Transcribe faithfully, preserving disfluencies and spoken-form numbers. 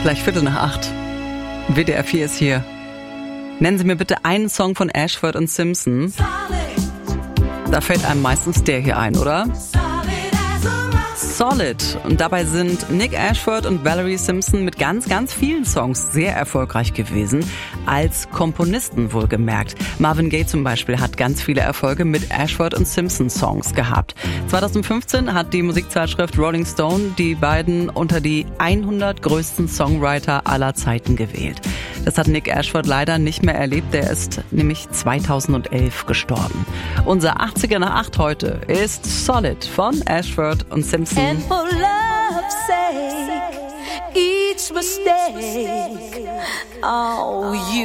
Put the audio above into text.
Gleich Viertel nach acht. W D R vier ist hier. Nennen Sie mir bitte einen Song von Ashford und Simpson. Da fällt einem meistens der hier ein, oder? Solid. Und dabei sind Nick Ashford und Valerie Simpson mit ganz, ganz vielen Songs sehr erfolgreich gewesen. Als Komponisten wohlgemerkt. Marvin Gaye zum Beispiel hat ganz viele Erfolge mit Ashford und Simpson Songs gehabt. zweitausendfünfzehn hat die Musikzeitschrift Rolling Stone die beiden unter die hundert größten Songwriter aller Zeiten gewählt. Das hat Nick Ashford leider nicht mehr erlebt. Der ist nämlich zweitausendelf gestorben. Unser achtziger nach acht heute ist Solid von Ashford und Simpson. And for love's sake, each mistake, oh, you